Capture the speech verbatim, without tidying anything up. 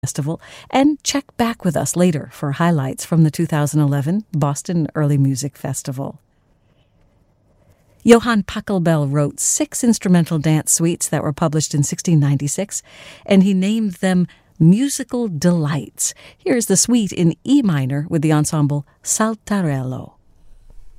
Festival, and check back with us later for highlights from the two thousand eleven Boston Early Music Festival. Johann Pachelbel wrote six instrumental dance suites that were published in sixteen ninety-six, and he named them Musical Delights. Here's the suite in E minor with the ensemble Saltarello.